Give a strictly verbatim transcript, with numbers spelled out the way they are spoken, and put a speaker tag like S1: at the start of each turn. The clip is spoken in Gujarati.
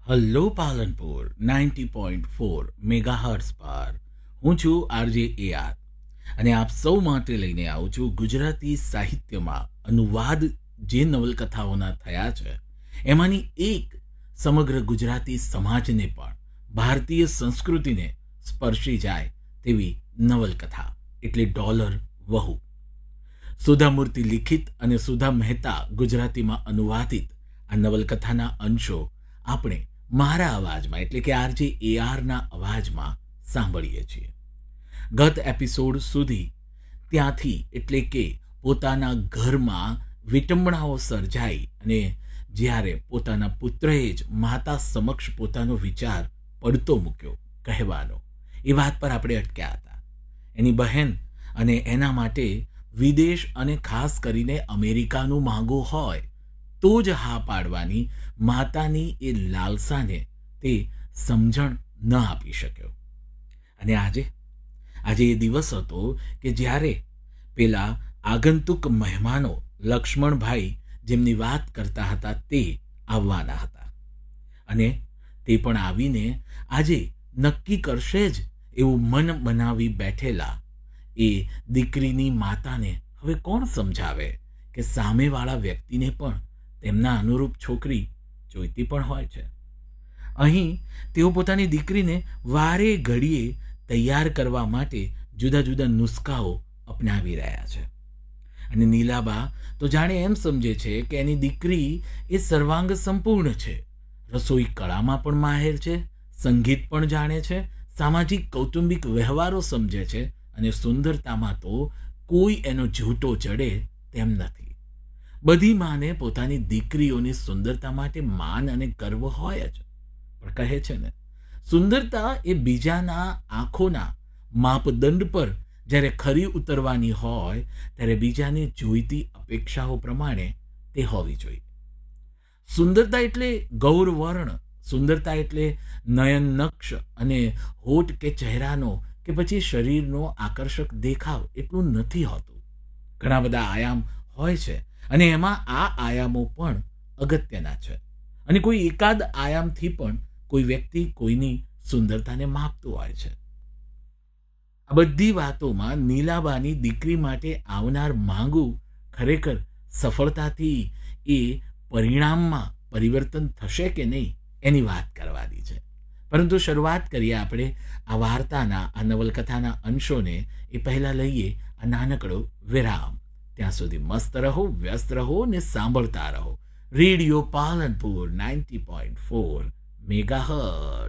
S1: Hello Palanpur ninety point four મેગાહર્ટ્સ પર હું છું આરજે એ આર અને આપ સૌ માટે લઈને આવું છું ગુજરાતી સાહિત્યમાં અનુવાદ જે નવલકથાઓના થયા છે એમાંની એક સમગ્ર ગુજરાતી સમાજને પણ ભારતીય સંસ્કૃતિને સ્પર્શી જાય તેવી નવલકથા એટલે ડોલર વહુ. સુધામૂર્તિ લિખિત અને સુધા મહેતા ગુજરાતીમાં અનુવાદિત આ નવલકથાના અંશો આપણે મારા અવાજમાં એટલે કે આરજે એ આરના અવાજમાં સાંભળીએ છીએ. ગત એપિસોડ સુધી ત્યાંથી એટલે કે પોતાના ઘરમાં વિટંબણાઓ સર્જાઈ અને જ્યારે પોતાના પુત્રએ જ માતા સમક્ષ પોતાનો વિચાર પડતો મૂક્યો કહેવાનો એ વાત પર આપણે અટક્યા હતા. એની બહેન અને એના માટે વિદેશ અને ખાસ કરીને અમેરિકાનું માંગવું હોય તો જ હા પાડવાની માતાની એ લાલસાને તે સમજણ ન આપી શક્યો. અને આજે આજે એ દિવસ હતો કે જ્યારે પેલા આગંતુક મહેમાનો લક્ષ્મણભાઈ જેમની વાત કરતા હતા તે આવવાના હતા અને તે પણ આવીને આજે નક્કી કરશે જ એવું મન બનાવી બેઠેલા એ દીકરીની માતાને હવે કોણ સમજાવે કે સામેવાળા વ્યક્તિને પણ તેમના અનુરૂપ છોકરી જોઈતી પણ હોય છે. અહીં તેઓ પોતાની દીકરીને વારે ઘડીએ તૈયાર કરવા માટે જુદા જુદા નુસ્ખાઓ અપનાવી રહ્યા છે. અને નીલાબા તો જાણે એમ સમજે છે કે એની દીકરી એ સર્વાંગ સંપૂર્ણ છે. રસોઈ કળામાં પણ માહેર છે, સંગીત પણ જાણે છે, સામાજિક કૌટુંબિક વ્યવહારો સમજે છે અને સુંદરતામાં તો કોઈ એનો ઝૂંટો ચડે તેમ નથી. બધી માને પોતાની દીકરીઓની સુંદરતા માટે માન અને ગર્વ હોય જ, પણ કહે છે ને સુંદરતા એ બીજાના આંખોના માપદંડ પર જ્યારે ખરી ઉતરવાની હોય ત્યારે બીજાની જોઈતી અપેક્ષાઓ પ્રમાણે તે હોવી જોઈએ. સુંદરતા એટલે ગૌરવર્ણ, સુંદરતા એટલે નયન નક્ષ અને હોઠ કે ચહેરાનો કે પછી શરીરનો આકર્ષક દેખાવ એટલું નથી હોતું. ઘણા બધા આયામ હોય છે અને એમાં આ આયામો પણ અગત્યના છે અને કોઈ એકાદ આયામથી પણ કોઈ વ્યક્તિ કોઈની સુંદરતાને માપતું હોય છે. આ બધી વાતોમાં નીલાબાની દીકરી માટે આવનાર માંગુ ખરેખર સફળતાથી એ પરિણામમાં પરિવર્તન થશે કે નહીં એની વાત કરવાની છે. પરંતુ શરૂઆત કરીએ આપણે આ વાર્તાના આ નવલકથાના અંશોને એ પહેલાં લઈએ આ નાનકડો વિરામ. ત્યાં સુધી મસ્ત રહો, વ્યસ્ત રહો ને સાંભળતા રહો radio Palanpur ninety point four megahertz.